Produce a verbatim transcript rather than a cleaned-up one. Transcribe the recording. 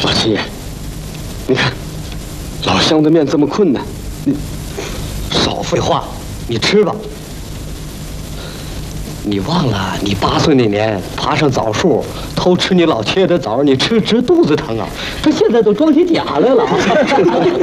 老七，你看老乡的面这么困难，你少废话，你吃吧。你忘了你八岁那年爬上枣树偷吃你老切的枣，你吃直肚子疼啊！他现在都装起甲来了。